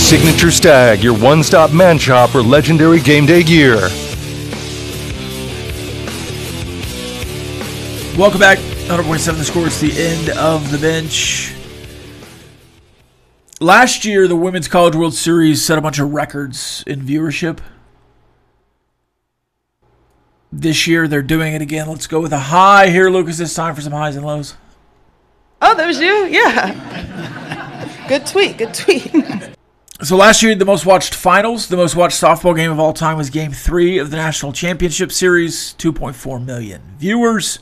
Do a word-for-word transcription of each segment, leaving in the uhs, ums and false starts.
Signature Stag, your one-stop man shop for legendary game day gear. Welcome back. one hundred point seven The Score. It's the end of the bench. Last year, the Women's College World Series set a bunch of records in viewership. This year, they're doing it again. Let's go with a high here, Lucas. It's time for some highs and lows. Oh, that was you? Yeah. Good tweet. Good tweet. So last year, the most watched finals, the most watched softball game of all time was Game three of the National Championship Series. two point four million viewers.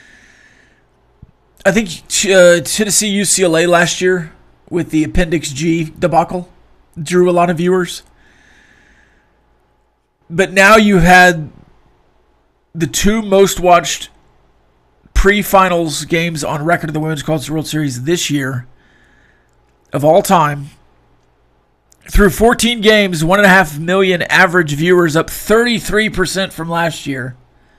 I think uh, Tennessee U C L A last year with the Appendix G debacle drew a lot of viewers. But now you had the two most watched pre-finals games on record of the Women's College World Series this year of all time. Through fourteen games, one point five million average viewers, up thirty-three percent from last year.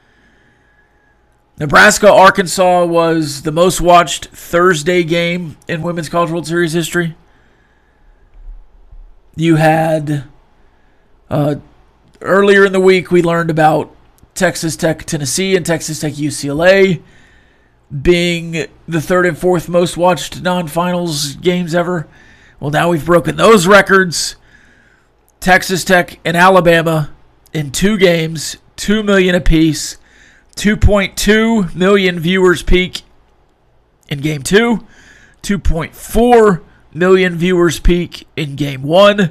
Nebraska-Arkansas was the most watched Thursday game in Women's College World Series history. You had, uh, earlier in the week, we learned about Texas Tech Tennessee and Texas Tech U C L A being the third and fourth most watched non-finals games ever. Well, now we've broken those records. Texas Tech and Alabama in two games, two million apiece, two point two million viewers peak in game two, two point four million viewers peak in game one.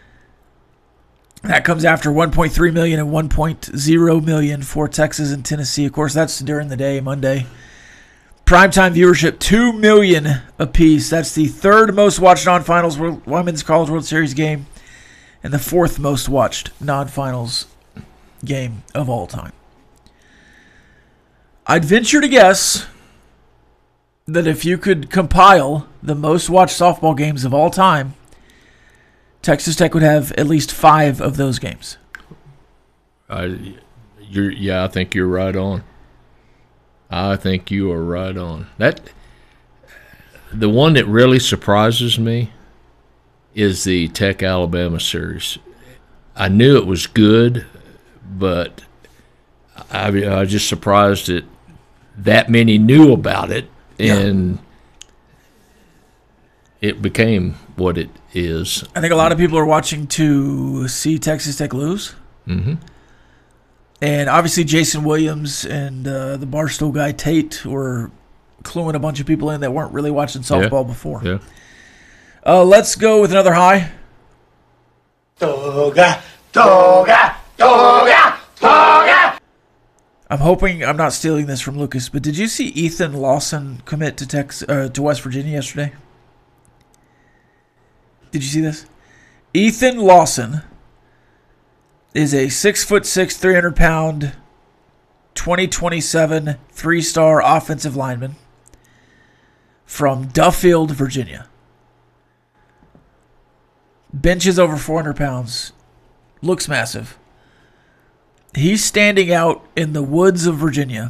That comes after one point three million and one point zero million for Texas and Tennessee. Of course, that's during the day, Monday. Primetime viewership, two million apiece. That's the third most watched non-finals Women's College World Series game and the fourth most watched non-finals game of all time. I'd venture to guess that if you could compile the most watched softball games of all time, Texas Tech would have at least five of those games. Uh, you're, yeah, I think you're right on. I think you are right on. That the one that really surprises me is the Tech Alabama series. I knew it was good, but I, I was just surprised that that many knew about it, and yeah. It became what it is. I think a lot of people are watching to see Texas Tech lose. Mm-hmm. And obviously Jason Williams and uh, the Barstool guy Tate were cluing a bunch of people in that weren't really watching softball yeah. before. Yeah. Uh, let's go with another high. Toga, toga, toga, toga. I'm hoping I'm not stealing this from Lucas, but did you see Ethan Lawson commit to Tex uh, to West Virginia yesterday? Did you see this? Ethan Lawson is a six foot six, three hundred pound, twenty twenty-seven three-star offensive lineman from Duffield, Virginia. Benches over four hundred pounds. Looks massive. He's standing out in the woods of Virginia.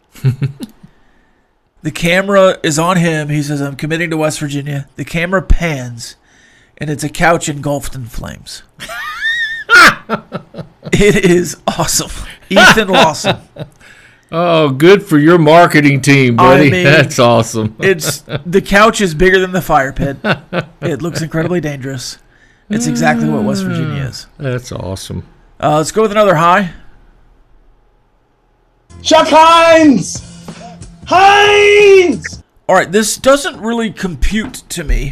The camera is on him. He says, "I'm committing to West Virginia." The camera pans, and it's a couch engulfed in flames. It is awesome. Ethan Lawson. Oh, good for your marketing team, buddy. I mean, that's awesome. It's the couch is bigger than the fire pit. It looks incredibly dangerous. It's exactly what West Virginia is. That's awesome. Uh, let's go with another high. Chuck Hines! Hines! All right, this doesn't really compute to me,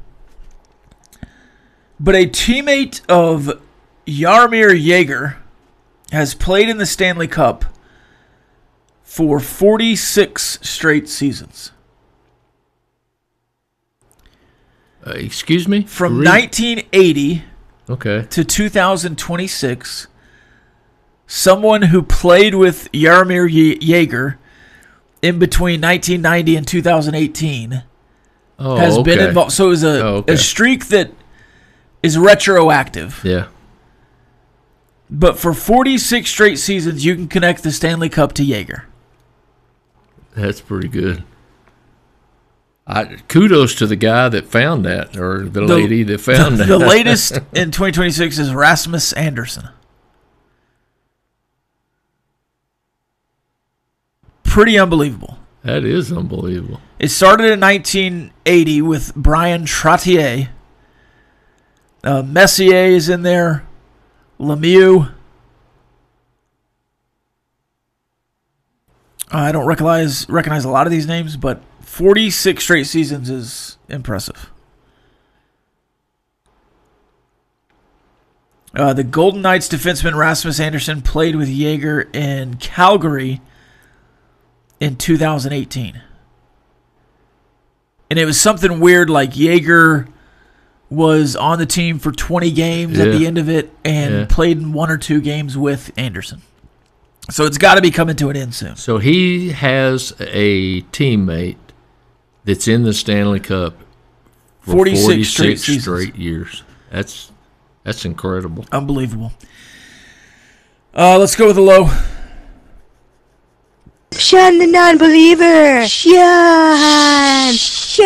but a teammate of Jaromir Jagr has played in the Stanley Cup for forty-six straight seasons. Uh, excuse me? From Re- nineteen eighty okay. to two thousand twenty-six, someone who played with Jaromir Jagr in between nineteen ninety and two thousand eighteen oh, has okay. been involved. So it was a, oh, okay. a streak that is retroactive. Yeah. But for forty-six straight seasons, you can connect the Stanley Cup to Jagr. That's pretty good. I, kudos to the guy that found that, or the, the lady that found the, that. The latest in twenty twenty-six is Rasmus Anderson. Pretty unbelievable. That is unbelievable. It started in nineteen eighty with Brian Trottier. Uh, Messier is in there. Lemieux. I don't recognize recognize a lot of these names, but forty-six straight seasons is impressive. Uh, the Golden Knights defenseman Rasmus Anderson played with Jaeger in Calgary in two thousand eighteen. And it was something weird, like Jaeger was on the team for twenty games yeah. at the end of it and yeah. played in one or two games with Anderson. So it's got to be coming to an end soon. So he has a teammate that's in the Stanley Cup for forty-six, forty-six straight, straight years. That's that's incredible. Unbelievable. Uh, let's go with the low. Sean the non-believer. Sean.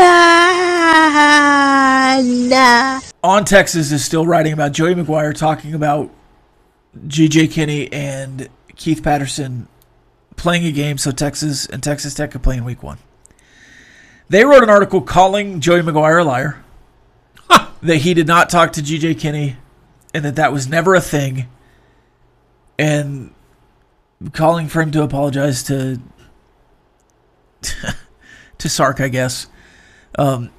Sean. On Texas is still writing about Joey McGuire talking about G J Kinney and Keith Patterson playing a game so Texas and Texas Tech could play in week one. They wrote an article calling Joey McGuire a liar, that he did not talk to G J Kinney, and that that was never a thing, and calling for him to apologize to to Sark, I guess. Um,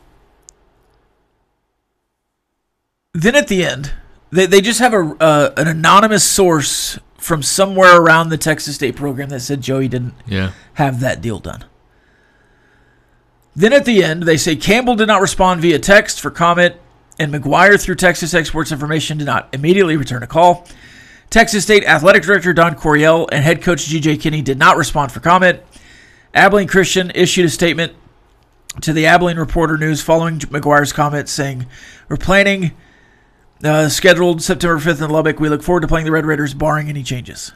then at the end, they they just have a uh, an anonymous source from somewhere around the Texas State program that said Joey didn't yeah. have that deal done. Then at the end, they say Campbell did not respond via text for comment, and McGuire, through Texas Tech Sports Information, did not immediately return a call. Texas State Athletic Director Don Coryell and head coach G J Kinney did not respond for comment. Abilene Christian issued a statement to the Abilene Reporter News following McGuire's comment saying, "We're planning uh, scheduled September fifth in Lubbock. We look forward to playing the Red Raiders, barring any changes."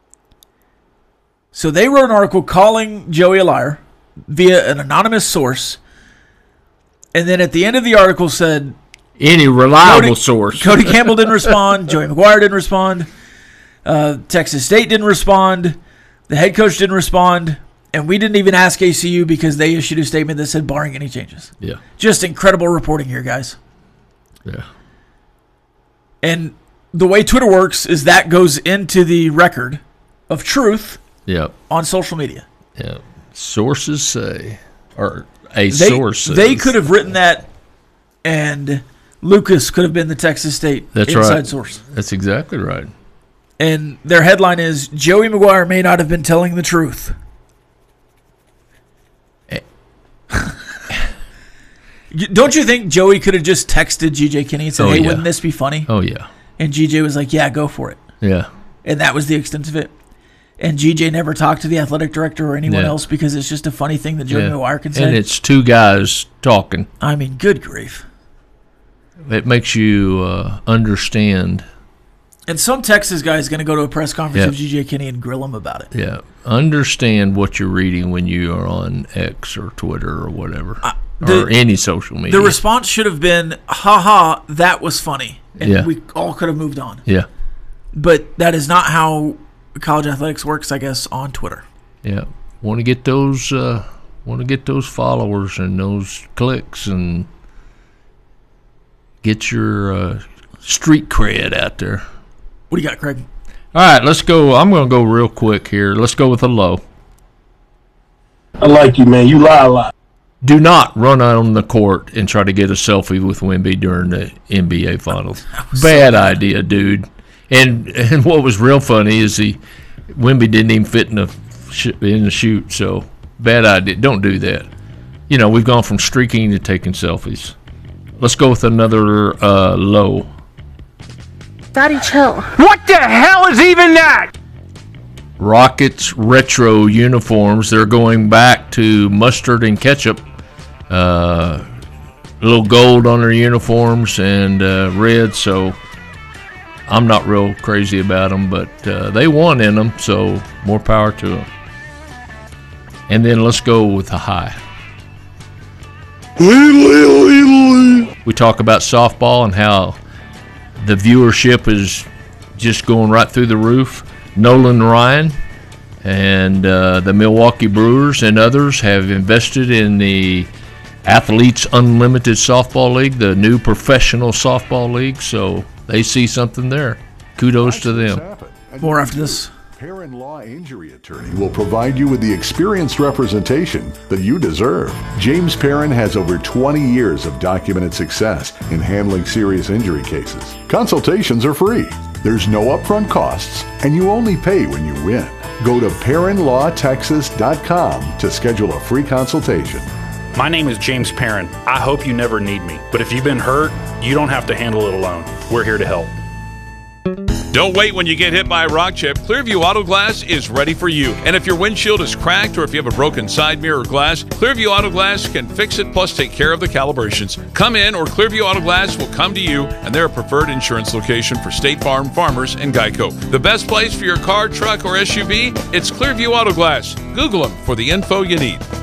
So they wrote an article calling Joey a liar via an anonymous source, and then at the end of the article said, any reliable Cody, source. Cody Campbell didn't respond. Joey McGuire didn't respond. Uh, Texas State didn't respond. The head coach didn't respond. And we didn't even ask A C U because they issued a statement that said barring any changes. Yeah. Just incredible reporting here, guys. Yeah. And the way Twitter works is that goes into the record of truth yep. on social media. Yeah. Sources say, or a they, source says. They could have written that, and Lucas could have been the Texas State That's inside right. source. That's exactly right. And their headline is, Joey McGuire may not have been telling the truth. Don't you think Joey could have just texted G J Kinney and said, oh, hey, yeah. wouldn't this be funny? Oh, yeah. And G J was like, yeah, go for it. Yeah. And that was the extent of it. And G J never talked to the athletic director or anyone yeah. else because it's just a funny thing that Joey yeah. McGuire can say. And it's two guys talking. I mean, good grief. It makes you uh, understand. And some Texas guy is going to go to a press conference yeah. with G J Kinney and grill him about it. Yeah. Understand what you're reading when you are on X or Twitter or whatever. Uh, the, or any social media. The response should have been, ha ha, that was funny. And yeah. we all could have moved on. Yeah. But that is not how college athletics works, I guess, on Twitter. Yeah. Want to get those uh, want to get those followers and those clicks and get your uh, street cred out there. What do you got, Craig? All right, let's go. I'm going to go real quick here. Let's go with a low. I like you, man. You lie a lot. Do not run out on the court and try to get a selfie with Wemby during the N B A Finals. Bad so idea, dude. And and what was real funny is he Wemby didn't even fit in the in the shoot. So bad idea. Don't do that. You know, we've gone from streaking to taking selfies. Let's go with another uh, low. Daddy, chill. What the hell is even that? Rockets retro uniforms. They're going back to mustard and ketchup. Uh, a little gold on their uniforms and uh, red. So I'm not real crazy about them, but uh, they won in them. So more power to them. And then let's go with the high. We talk about softball and how the viewership is just going right through the roof. Nolan Ryan and uh, the Milwaukee Brewers and others have invested in the Athletes Unlimited Softball League, the new professional softball league, so they see something there. Kudos to them. More after this. Perrin Law Injury Attorney will provide you with the experienced representation that you deserve. James Perrin has over twenty years of documented success in handling serious injury cases. Consultations are free. There's no upfront costs, and you only pay when you win. Go to perrin law texas dot com to schedule a free consultation. My name is James Perrin. I hope you never need me, but if you've been hurt, you don't have to handle it alone. We're here to help. Don't wait when you get hit by a rock chip. Clearview Auto Glass is ready for you. And if your windshield is cracked or if you have a broken side mirror or glass, Clearview Auto Glass can fix it plus take care of the calibrations. Come in or Clearview Auto Glass will come to you, and they're a preferred insurance location for State Farm, Farmers, and Geico. The best place for your car, truck, or S U V? It's Clearview Auto Glass. Google them for the info you need.